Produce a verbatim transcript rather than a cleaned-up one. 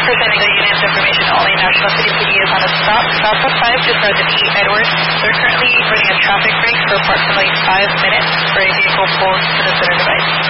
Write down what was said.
presenting the unit's information only. National City P D is on a stop. Southwest five just north of E. Edwards. They're currently running a traffic break for approximately five minutes for a vehicle pulled to the center device.